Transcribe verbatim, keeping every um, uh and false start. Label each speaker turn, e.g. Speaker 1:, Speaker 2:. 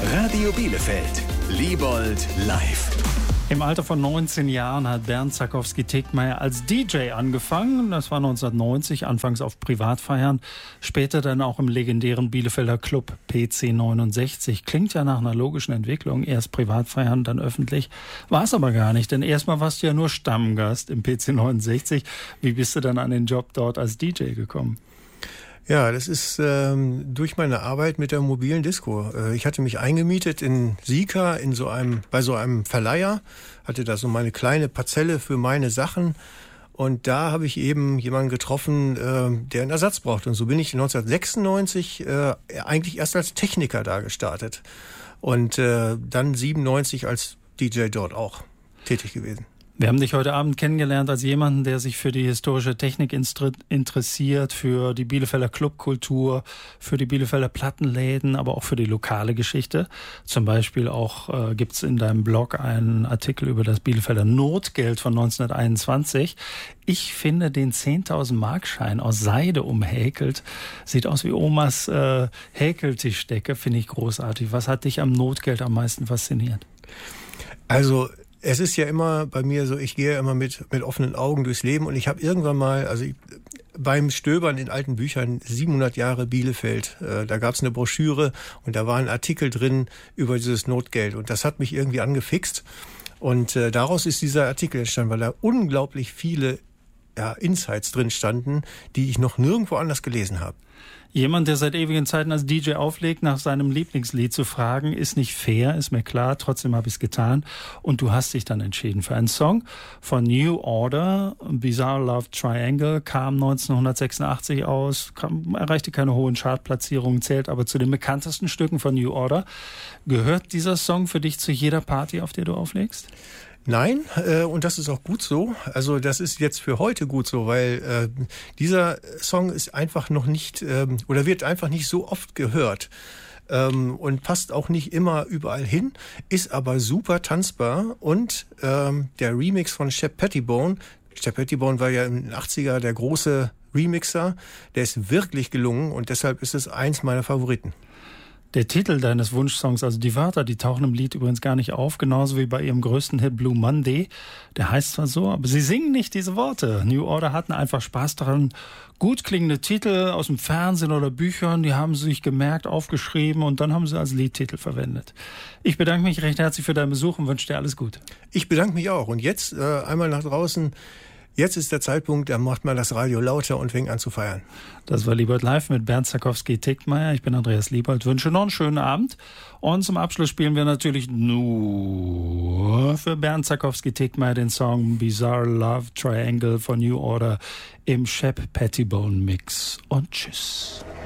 Speaker 1: Radio Bielefeld, Liebold live.
Speaker 2: Im Alter von neunzehn Jahren hat Bernd Zakowski-Tickmeyer als D J angefangen. Das war neunzehnhundertneunzig, anfangs auf Privatfeiern, später dann auch im legendären Bielefelder Club P C neunundsechzig. Klingt ja nach einer logischen Entwicklung. Erst Privatfeiern, dann öffentlich. War es aber gar nicht, denn erstmal warst du ja nur Stammgast im P C neunundsechzig. Wie bist du dann an den Job dort als D J gekommen?
Speaker 3: Ja, das ist ähm, durch meine Arbeit mit der mobilen Disco. Äh, ich hatte mich eingemietet in Sika, in so einem, bei so einem Verleiher, hatte da so meine kleine Parzelle für meine Sachen. Und da habe ich eben jemanden getroffen, äh, der einen Ersatz braucht. Und so bin ich neunzehnhundertsechsundneunzig äh, eigentlich erst als Techniker da gestartet. Und äh, dann siebenundneunzig als D J dort auch tätig gewesen.
Speaker 2: Wir haben dich heute Abend kennengelernt als jemanden, der sich für die historische Technik interessiert, für die Bielefelder Clubkultur, für die Bielefelder Plattenläden, aber auch für die lokale Geschichte. Zum Beispiel auch äh, gibt's in deinem Blog einen Artikel über das Bielefelder Notgeld von neunzehnhunderteinundzwanzig. Ich finde den zehntausend Markschein aus Seide umhäkelt. Sieht aus wie Omas äh, Häkeltischdecke, finde ich großartig. Was hat dich am Notgeld am meisten fasziniert?
Speaker 3: Also es ist ja immer bei mir so, ich gehe immer mit mit offenen Augen durchs Leben und ich habe irgendwann mal, also ich, beim Stöbern in alten Büchern, siebenhundert Jahre Bielefeld, äh, da gab es eine Broschüre und da war ein Artikel drin über dieses Notgeld und das hat mich irgendwie angefixt und äh, daraus ist dieser Artikel entstanden, weil da unglaublich viele ja, Insights drin standen, die ich noch nirgendwo anders gelesen habe.
Speaker 2: Jemand, der seit ewigen Zeiten als D J auflegt, nach seinem Lieblingslied zu fragen, ist nicht fair, ist mir klar. Trotzdem habe ich es getan. Und du hast dich dann entschieden für einen Song von New Order. Bizarre Love Triangle kam neunzehnhundertsechsundachtzig aus, kam, erreichte keine hohen Chartplatzierungen, zählt aber zu den bekanntesten Stücken von New Order. Gehört dieser Song für dich zu jeder Party, auf der du auflegst?
Speaker 3: Nein, äh, und das ist auch gut so. Also das ist jetzt für heute gut so, weil äh, dieser Song ist einfach noch nicht ähm, oder wird einfach nicht so oft gehört ähm, und passt auch nicht immer überall hin, ist aber super tanzbar und ähm, der Remix von Shep Pettibone, Shep Pettibone war ja in den achtziger der große Remixer, der ist wirklich gelungen und deshalb ist es eins meiner Favoriten.
Speaker 2: Der Titel deines Wunschsongs, also die Wörter, die tauchen im Lied übrigens gar nicht auf, genauso wie bei ihrem größten Hit Blue Monday. Der heißt zwar so, aber sie singen nicht diese Worte. New Order hatten einfach Spaß daran. Gut klingende Titel aus dem Fernsehen oder Büchern, die haben sie sich gemerkt, aufgeschrieben und dann haben sie als Liedtitel verwendet. Ich bedanke mich recht herzlich für deinen Besuch und wünsche dir alles Gute.
Speaker 3: Ich bedanke mich auch. Und jetzt äh, einmal nach draußen. Jetzt ist der Zeitpunkt, da macht man das Radio lauter und fängt an zu feiern.
Speaker 2: Das war Liebold Live mit Bernd Zakowski-Tickmeyer. Ich bin Andreas Liebold, wünsche noch einen schönen Abend. Und zum Abschluss spielen wir natürlich nur für Bernd Zakowski-Tickmeyer den Song Bizarre Love Triangle von New Order im Shep Pettibone Mix. Und tschüss.